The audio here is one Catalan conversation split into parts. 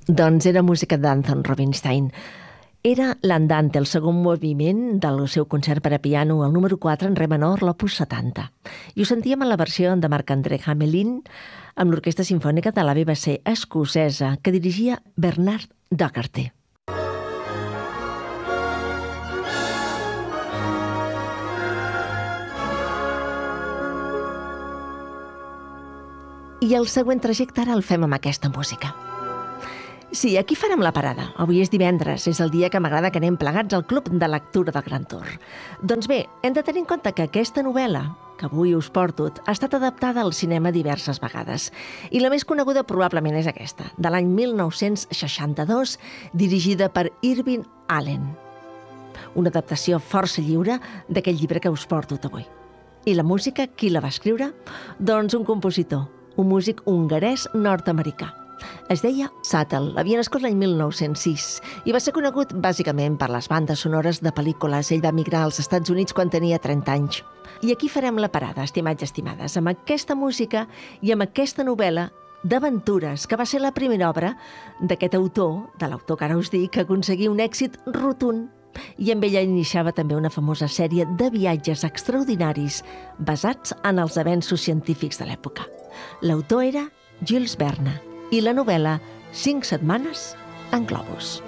Doncs era música d'Anton Rubinstein. Era l'Andante, el segon moviment del seu concert per a piano, el número 4 en re menor, l'opus 70. I ho sentíem en la versió de Marc-André Hamelin amb l'Orquestra Simfònica de la BBC escocesa que dirigia Bernard Docherty. I el següent trajecte ara el fem amb aquesta música. Sí, aquí farem la parada. Avui és divendres, és el dia que m'agrada que anem plegats al Club de Lectura del Gran Tour. Doncs bé, hem de tenir en compte que aquesta novel·la, que avui us porto, ha estat adaptada al cinema diverses vegades. I la més coneguda probablement és aquesta, de l'any 1962, dirigida per Irving Allen. Una adaptació força lliure d'aquell llibre que us porto avui. I la música, qui la va escriure? Doncs un compositor, un músic hongarès nord-americà. Es deia Sattel, havia nascut l'any 1906 i va ser conegut bàsicament per les bandes sonores de pel·lícules. Ell va emigrar als Estats Units quan tenia 30 anys. I aquí farem la parada, estimats i estimades, amb aquesta música i amb aquesta novel·la d'aventures, que va ser la primera obra d'aquest autor, de l'autor que ara us dic, que aconseguia un èxit rotund. I amb ella iniciava també una famosa sèrie de viatges extraordinaris basats en els avenços científics de l'època. L'autor era Jules Verne i la novel·la 5 setmanes en globus.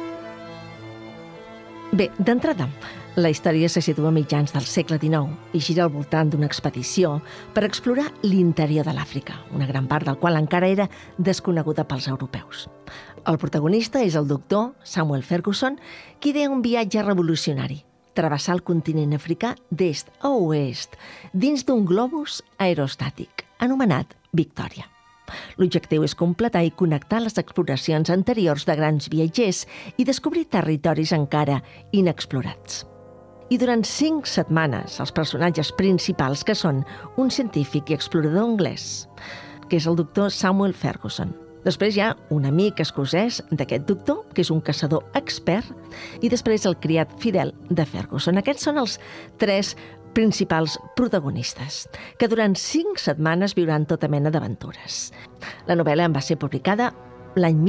Bé, d'entrada, la història se situa a mitjans del segle XIX i gira al voltant d'una expedició per explorar l'interior de l'Àfrica, una gran part del qual encara era desconeguda pels europeus. El protagonista és el doctor Samuel Ferguson, qui idea un viatge revolucionari, travessar el continent africà d'est a oest, dins d'un globus aerostàtic, anomenat Victòria. L'objectiu és completar i connectar les exploracions anteriors de grans viatgers i descobrir territoris encara inexplorats. I durant 5 setmanes, els personatges principals, que són un científic i explorador anglès, que és el doctor Samuel Ferguson. Després hi ha un amic escocès d'aquest doctor, que és un caçador expert, i després el criat fidel de Ferguson. Aquests són els 3 principals protagonistes, que durant 5 setmanes viuran tota mena d'aventures. La novel·la va ser publicada l'any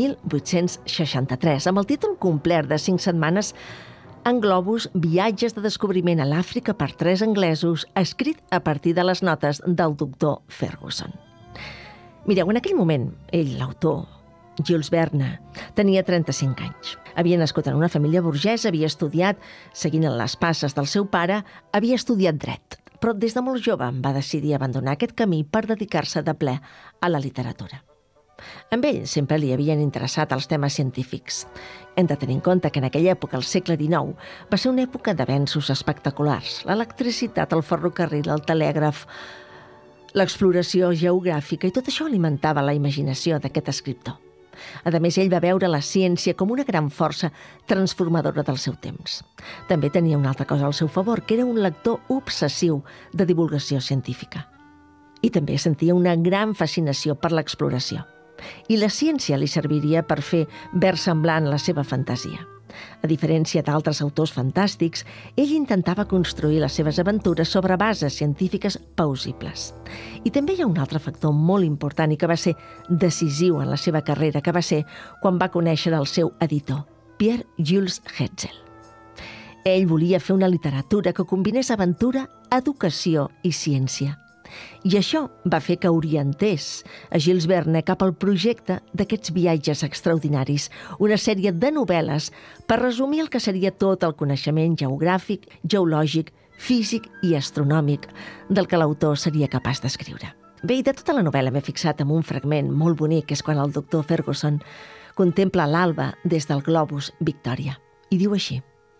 1863, amb el títol complet de 5 setmanes en globus, viatges de descobriment a l'Àfrica per 3 anglesos, escrit a partir de les notes del doctor Ferguson. Mireu, en aquell moment, ell, l'autor, Jules Verne, tenia 35 anys. Havia nascut en una família burgesa, havia estudiat, seguint les passes del seu pare, havia estudiat dret, però des de molt jove va decidir abandonar aquest camí per dedicar-se de ple a la literatura. Amb ell sempre li havien interessat els temes científics. Hem de tenir en compte que en aquella època, al segle XIX, va ser una època d'avenços espectaculars. L'electricitat, el ferrocarril, el telègraf, l'exploració geogràfica, i tot això alimentava la imaginació d'aquest escriptor. A més, ell va veure la ciència com una gran força transformadora del seu temps. També tenia una altra cosa al seu favor, que era un lector obsessiu de divulgació científica. I també sentia una gran fascinació per l'exploració. I la ciència li serviria per fer versemblant la seva fantasia. A diferència d'altres autors fantàstics, ell intentava construir les seves aventures sobre bases científiques plausibles. I també hi ha un altre factor molt important i que va ser decisiu en la seva carrera, que va ser quan va conèixer el seu editor, Pierre Jules Hetzel. Ell volia fer una literatura que combinés aventura, educació i ciència. I això va fer que orientés a Jules Verne cap al projecte d'aquests viatges extraordinaris, una sèrie de novel·les per resumir el que seria tot el coneixement geogràfic, geològic, físic i astronòmic del que l'autor seria capaç d'escriure. Bé, i de tota la novel·la m'he fixat en un fragment molt bonic, que és quan el doctor Ferguson contempla l'alba des del globus Victòria. I diu així: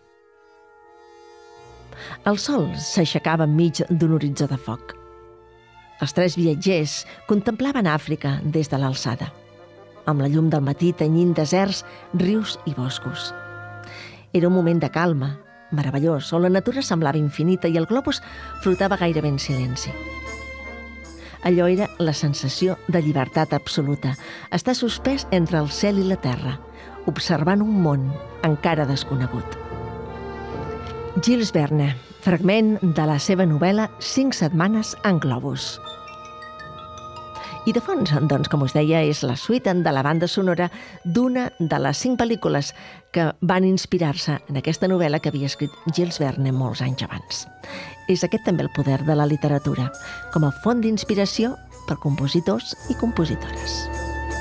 el sol s'aixecava enmig d'un horitzó de foc. Els 3 viatgers contemplaven Àfrica des de l'alçada, amb la llum del matí tenyint deserts, rius i boscos. Era un moment de calma, meravellós, on la natura semblava infinita i el globus flotava gairebé en silenci. Allò era la sensació de llibertat absoluta, estar suspès entre el cel i la terra, observant un món encara desconegut. Jules Verne, fragment de la seva novel·la 5 setmanes en globus. I de fons, doncs, com us deia, és la suite de la banda sonora d'una de les 5 pel·lícules que van inspirar-se en aquesta novel·la que havia escrit Jules Verne molts anys abans. És aquest també el poder de la literatura, com a font d'inspiració per compositors i compositores.